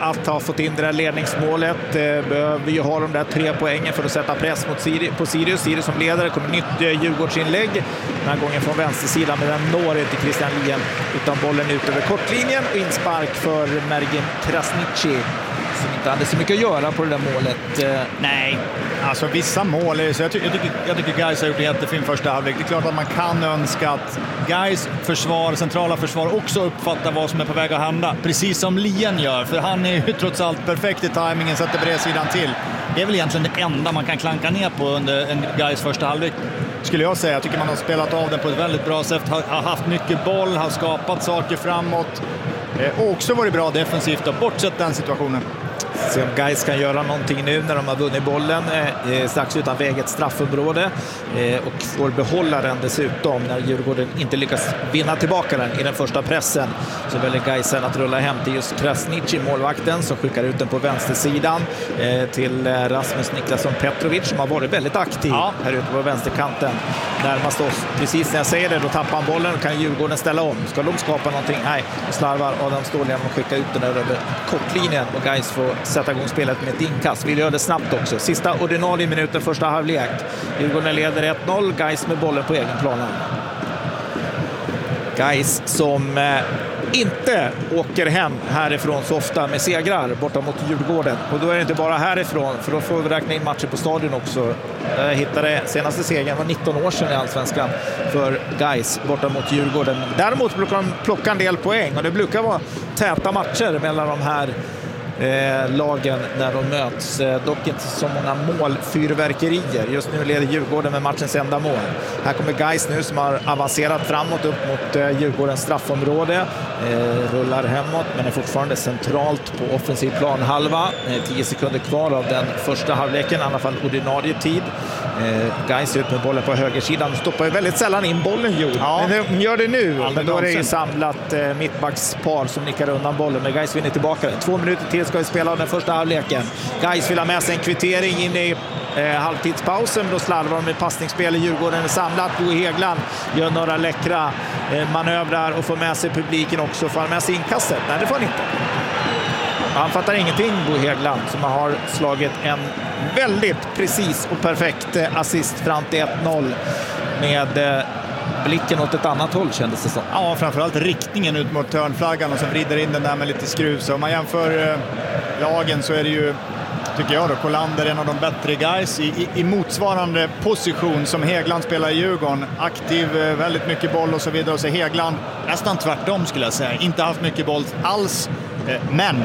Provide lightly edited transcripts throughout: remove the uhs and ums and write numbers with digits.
att ha fått in det där ledningsmålet. Behöver ju ha de där 3 poängen för att sätta press på Sirius. Sirius som ledare, kommer nytt Djurgårdsinlägg. Den här gången från vänstersidan, men den når inte Christian Lien utan bollen ut över kortlinjen och inspark för Mergin Krasniqi som inte hade så mycket att göra på det där målet. Nej, alltså vissa mål är så jag tycker Gais har gjort en jättefin första halvlek. Det är klart att man kan önska att Gais försvar, centrala försvar också uppfattar vad som är på väg att hända, precis som Lien gör, för han är ju trots allt perfekt i tajmingen, sätter bredsidan till. Det är väl egentligen det enda man kan klanka ner på under en Gais första halvlek, skulle jag säga. Jag tycker man har spelat av den på ett väldigt bra sätt, har haft mycket boll, har skapat saker framåt och också varit bra defensivt och bortsett den situationen. Se om Gais kan göra någonting nu när de har vunnit bollen strax utanför eget straffområde och får behålla den dessutom när Djurgården inte lyckas vinna tillbaka den i den första pressen. Så väljer Gaisen att rulla hem till just Krasniqi, målvakten, som skickar ut den på vänstersidan till Rasmus Niklasson Petrovic som har varit väldigt aktiv här ute på vänsterkanten. Närmast oss, precis när jag säger det, då tappar han bollen och kan Djurgården ställa om. Ska de skapa någonting? Nej, slarvar Adam Ståhlien och skickar ut den över kortlinjen och Gais får sätta igång spelet med ett inkast. Vi gör det snabbt också. Sista ordinarie minuten första halvlek. Djurgården leder 1-0. Gais med bollen på egen plan. Gais som inte åker hem härifrån så ofta med segrar borta mot Djurgården. Och då är det inte bara härifrån, för då får vi räkna in matcher på stadion också. Jag hittade senaste segern var 19 år sedan i Allsvenskan för Gais borta mot Djurgården. Däremot brukar de plocka en del poäng och det brukar vara täta matcher mellan de här lagen när de möts. Dock inte så många målfyrverkerier. Just nu leder Djurgården med matchens enda mål. Här kommer Gais nu som har avancerat framåt upp mot Djurgårdens straffområde. Rullar hemåt men är fortfarande centralt på offensiv planhalva. 10 sekunder kvar av den första halvleken, i alla fall ordinarie tid. Gais ut med bollen på högersidan. De stoppar ju väldigt sällan in bollen, men de gör det nu. Men då är det ju samlat mittbackspar som nickar undan bollen. Men Gais vinner tillbaka. 2 minuter till ska vi spela den första halvleken. Gais vill ha med sig en kvittering in i halvtidspausen. Då slarvar de med passningsspel. Djurgården är samlat. Bo Hegland gör några läckra manövrar och får med sig publiken också. Får han med sig inkastet? Nej, det får han inte. Han fattar ingenting, Bo Hegland, som har slagit en väldigt precis och perfekt assist fram till 1-0 med blicken åt ett annat håll, kändes det som. Ja, framförallt riktningen ut mot hörnflaggan och så vrider in den där med lite skruv. Så om man jämför lagen så är det ju, tycker jag då, Kolander en av de bättre guys i motsvarande position som Hegland spelar i Djurgården. Aktiv, väldigt mycket boll och så vidare. Och så Hegland nästan tvärtom, skulle jag säga. Inte haft mycket boll alls, men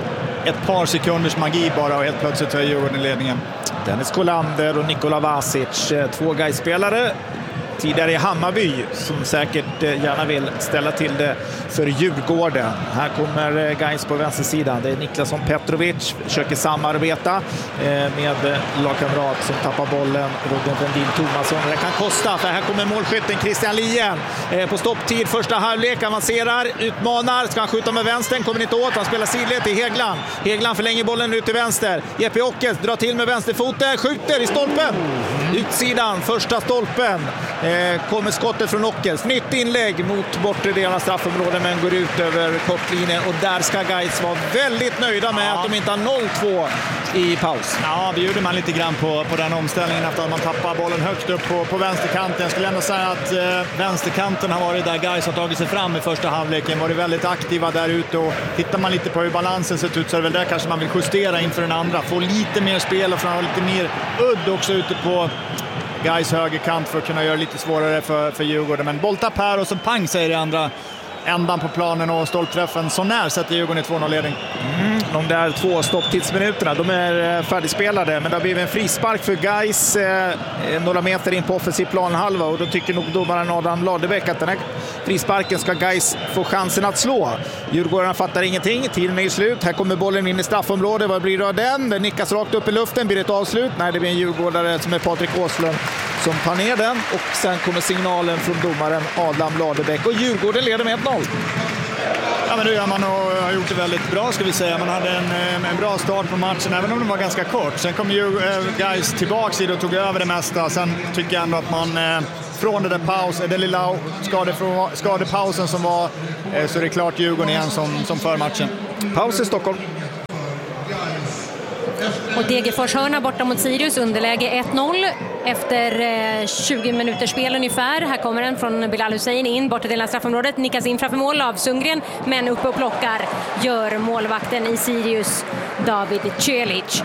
ett par sekunders magi bara och helt plötsligt är Djurgården i ledningen. Dennis Kolander och Nikola Vasic, 2 Gais-spelare tidigare i Hammarby som säkert gärna vill ställa till det för Djurgården. Här kommer Gais på vänstersidan. Det är Niklasson Petrovic, försöker samarbeta med lagkamrat som tappar bollen, Robin Vendin Thomasson. Det kan kosta, för här kommer målskytten Christian Lien på stopptid. Första halvlek, avancerar, utmanar, ska han skjuta med vänstern, kommer inte åt, han spelar sidled till Hegland. Hegland förlänger bollen ut till vänster. Jeppe Ockels drar till med vänsterfoten, skjuter i stolpen. Utsidan, första stolpen. Kommer skottet från Ockels. Nytt inlägg mot bortre delen av straffområdet, men går ut över kortlinjen. Och där ska Gais vara väldigt nöjda med att de inte har 0-2 i paus. Ja, det gjorde man lite grann på den omställningen efter att man tappar bollen högt upp på vänsterkanten. Jag skulle ändå säga att vänsterkanten har varit där Gais har tagit sig fram i första halvleken. Varit väldigt aktiva där ute, och tittar man lite på hur balansen sett ut så är det väl där kanske man vill justera inför den andra. Få lite mer spel och framförallt lite mer udd också ute på Gais högerkant för att kunna göra det lite svårare för Djurgården. Men bolltapp här och så pang, säger det andra ändan på planen, och stolpträffen så när sätter Djurgården i 2-0-ledning. De där 2 stopptidsminuterna, de är färdigspelade, men det har blivit en frispark för Gais några meter in på offensiv planhalva, och då tycker nog domaren Adam Ladebäck att den här frisparken ska Gais få chansen att slå. Djurgården fattar ingenting, tiden är i slut. Här kommer bollen in i straffområdet, vad blir det av den? Den nickas rakt upp i luften, blir det ett avslut? Nej, det blir en djurgårdare som är Patrik Åslund som tar ner den, och sen kommer signalen från domaren Adam Ladebäck, och Djurgården leder med 1-0. Ja, men nu gör man och har gjort det väldigt bra, ska vi säga. Man hade en bra start på matchen, även om den var ganska kort. Sen kom ju Gais tillbaka och tog över det mesta. Sen tycker jag ändå att man från det där den lilla skadepausen som var, så är det klart Djurgården igen som för matchen. Paus i Stockholm. Och Degerfors hörna borta mot Sirius, underläge 1-0 efter 20 minuters spel ungefär. Här kommer den från Bilal Hussein in borta till straffområdet, nickas in framför mål av Sundgren, men uppe och plockar gör målvakten i Sirius, David Celic.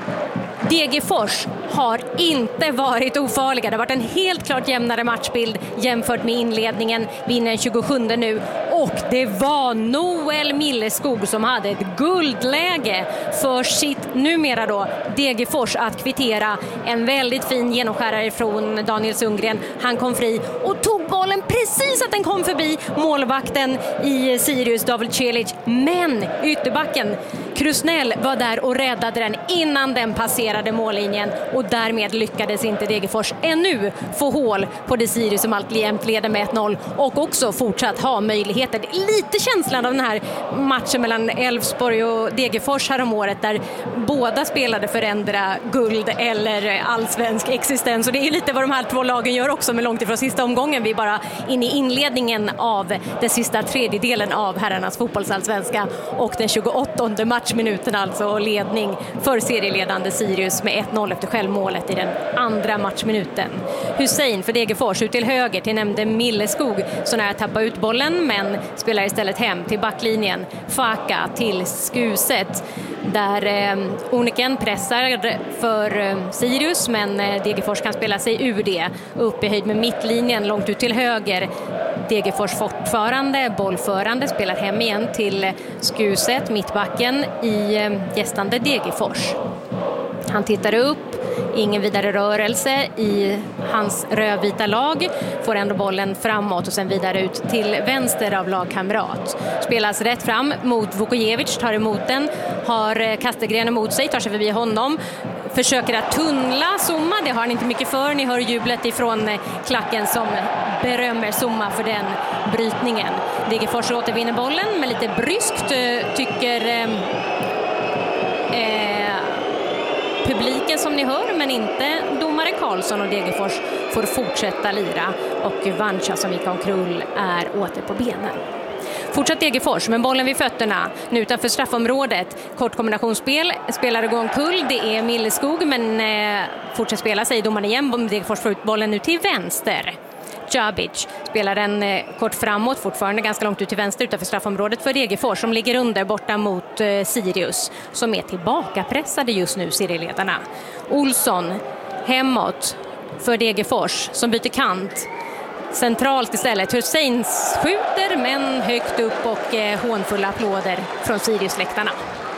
Degerfors har inte varit ofarliga. Det har varit en helt klart jämnare matchbild jämfört med inledningen. Vinner 27 nu. Och det var Noel Milleskog som hade ett guldläge för sitt numera då Degerfors att kvittera. En väldigt fin genomskärare från Daniel Sundgren. Han kom fri och tog bollen precis att den kom förbi målvakten i Sirius, David Celic. Men ytterbacken Krusnell var där och räddade den innan den passerade mållinjen, och därmed lyckades inte Degerfors ännu få hål på det Sirius som alltjämt leder med 1-0 och också fortsatt ha möjligheter. Lite känslan av den här matchen mellan Elfsborg och Degerfors här om året, där båda spelade för ändra guld eller allsvensk existens, och det är lite vad de här två lagen gör också, med långt ifrån sista omgången. Vi är bara inne i inledningen av den sista tredjedelen av herrarnas fotbollsallsvenska och den 28:e matchminuten, alltså ledning för serieledande Sirius med 1-0 efter självmålet i den andra matchminuten. Hussein för Degerfors ut till höger till nämnde Milleskog, så nära att tappa ut bollen, men spelar istället hem till backlinjen. Faka till Skuset där Oniken pressar för Sirius, men Degerfors kan spela sig ur det. Upp i höjd med mittlinjen långt ut till höger. Degerfors fortfarande bollförande, spelar hem igen till Skuset, mittbacken i gästande Degerfors. Han tittar upp, ingen vidare rörelse i hans rödvita lag, får ändå bollen framåt och sen vidare ut till vänster av lagkamrat. Spelas rätt fram mot Vukojevic, tar emot den, har Kastegren emot sig, tar sig förbi honom, försöker att tunnla Zuma, det har han inte mycket för. Ni hör jublet ifrån klacken som berömmer Zuma för den brytningen. Degerfors återvinner bollen, men lite bryskt tycker publiken som ni hör, men inte domare Karlsson, och Degerfors får fortsätta lira och Vancha som gick omkrull är åter på benen. Fortsatt Degerfors, men bollen vid fötterna nu utanför straffområdet. Kort kombinationsspel, spelare går omkull, det är Milleskog, men fortsätter spela, säger domaren igen. Degerfors får ut bollen nu till vänster. Djabic spelar den kort framåt, fortfarande ganska långt ut till vänster utanför straffområdet för Degerfors, som ligger under borta mot Sirius, som är tillbakapressade just nu, serieledarna. Olsson hemåt för Degerfors som byter kant. Centralt istället. Hussein skjuter, men högt upp och hånfulla applåder från Sirius-läktarna.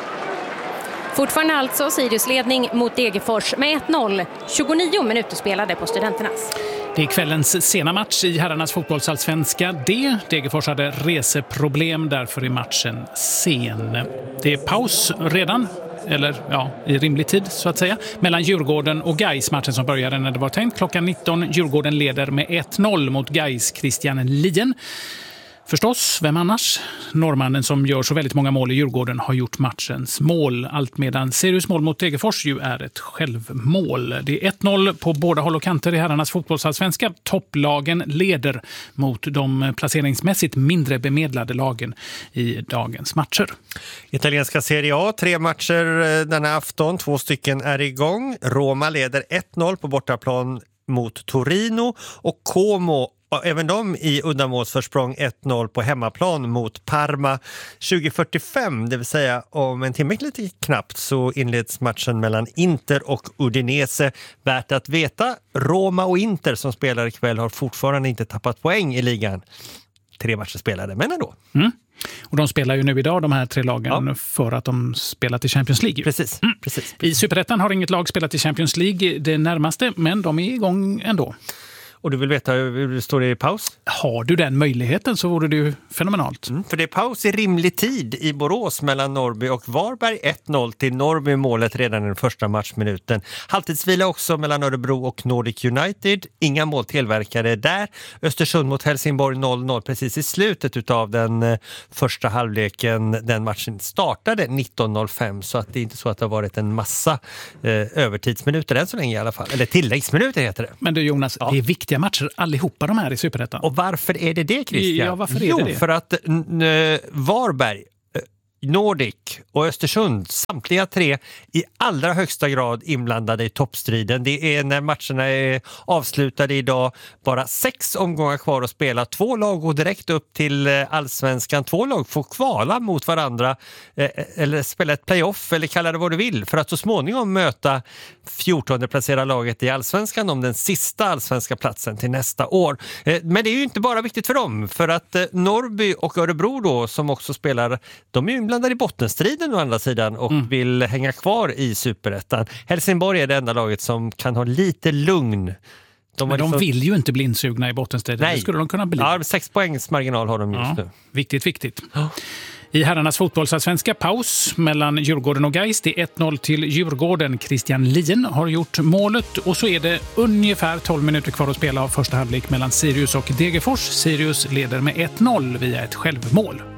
Fortfarande alltså Sirius-ledning mot Degerfors med 1-0. 29 minuter spelade på Studenternas. Det är kvällens sena match i herrarnas fotbollsallsvenska. Degerfors hade reseproblem, därför är matchen sen. Det är paus redan, eller ja, i rimlig tid så att säga, mellan Djurgården och Gais, matchen som började när det var tänkt klockan 19. Djurgården leder med 1-0 mot Gais Christian Lien. Förstås, vem annars? Norrmannen som gör så väldigt många mål i Djurgården har gjort matchens mål, allt medan Sirius mål mot Degerfors ju är ett självmål. Det är 1-0 på båda håll och kanter i herrarnas fotbollsallsvenska. Topplagen leder mot de placeringsmässigt mindre bemedlade lagen i dagens matcher. Italienska Serie A, 3 matcher denna afton, 2 stycken är igång. Roma leder 1-0 på bortaplan mot Torino och Como, även de i uddamålsförsprång, 1-0 på hemmaplan mot Parma. 20:45, det vill säga om en timme lite knappt, så inleds matchen mellan Inter och Udinese. Värt att veta, Roma och Inter som spelar ikväll har fortfarande inte tappat poäng i ligan. 3 matcher spelade, men ändå. Och de spelar ju nu idag, de här 3 lagen, för att de spelat i Champions League. Precis. I Superettan har inget lag spelat i Champions League det närmaste, men de är igång ändå. Och du vill veta hur det står i paus? Har du den möjligheten så vore det ju fenomenalt. För det är paus i rimlig tid i Borås mellan Norrby och Varberg. 1-0 till Norrby, målet redan i den första matchminuten. Halvtidsvila också mellan Örebro och Nordic United. Inga mål tillverkade där. Östersund mot Helsingborg 0-0 precis i slutet av den första halvleken. Den matchen startade 19.05, så att det är inte så att det har varit en massa övertidsminuter än så länge i alla fall. Eller tilläggsminuter heter det. Men du Jonas, det är viktiga matcher allihopa de här i Superettan. Och varför är det Christian? Ja, varför är det? För att Varberg Nordic och Östersund, samtliga 3 i allra högsta grad inblandade i toppstriden. Det är när matcherna är avslutade idag bara 6 omgångar kvar att spela. 2 lag går direkt upp till allsvenskan. 2 lag får kvala mot varandra eller spela ett playoff eller kalla det vad du vill för att så småningom möta 14:e placerade laget i allsvenskan om den sista allsvenska platsen till nästa år. Men det är ju inte bara viktigt för dem, för att Norrby och Örebro då, som också spelar, de är inblandade i bottenstriden å andra sidan och vill hänga kvar i Superettan. Helsingborg är det enda laget som kan ha lite lugn. De vill ju inte bli insugna i bottenstriden. Nej. Det skulle de kunna bli. Ja, 6 poängs marginal har de just nu. Viktigt. I herrarnas fotbollsallsvenska paus mellan Djurgården och Gais. Det är 1-0 till Djurgården. Christian Lien har gjort målet och så är det ungefär 12 minuter kvar att spela av första halvlek mellan Sirius och Degerfors. Sirius leder med 1-0 via ett självmål.